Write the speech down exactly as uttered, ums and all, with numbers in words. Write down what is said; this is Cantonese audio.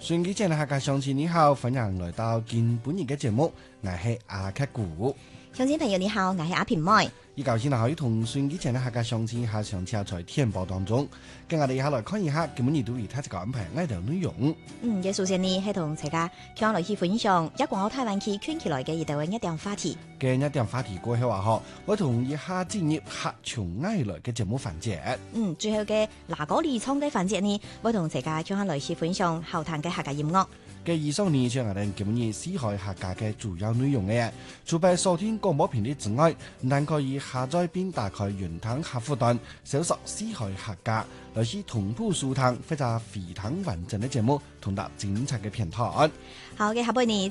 順機前嘅客家鄉親你好，歡迎來到今本日嘅節目，我係阿克古。 鄉親朋友你好，我係阿平妹。 依舊先可以同順機前嘅客家鄉親下上車在天報當中，跟我哋一下來看一下今本日對佢睇一個安排呢條內容。 嗯，嘅首先呢係同大家向來去分享一廣澳台灣區圈起來嘅一條一點話題。 嘅一點話題過後話嗬，我同一下進入客從愛來嘅節目環節。 嗯，最後嘅嗱嗰二倉嘅環節呢，我同大家向來去分享後談嘅客家音樂。 嘅以上呢，就係我哋今日四海客家嘅主要內容嘅。除咗收聽廣播頻率之外，但可以下載並打開雲端客戶端，搜索四海客家，來是同步收聽或者非常完整嘅節目，同埋精彩嘅片段。 好嘅，下半年